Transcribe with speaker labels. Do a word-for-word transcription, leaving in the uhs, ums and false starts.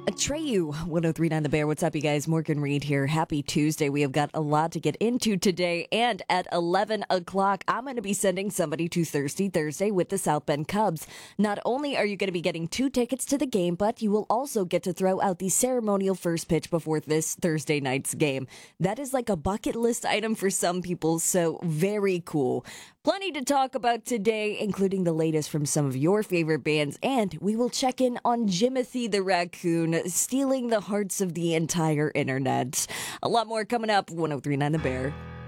Speaker 1: Atreyu, one oh three point nine The Bear. What's up, you guys? Morgan Reed here. Happy Tuesday. We have got a lot to get into today. And at eleven o'clock, I'm going to be sending somebody to Thirsty Thursday with the South Bend Cubs. Not only are you going to be getting two tickets to the game, but you will also get to throw out the ceremonial first pitch before this Thursday night's game. That is like a bucket list item for some people, so very cool. Plenty to talk about today, including the latest from some of your favorite bands, and we will check in on Jimothy the Raccoon stealing the hearts of the entire internet. A lot more coming up. one oh three point nine The Bear.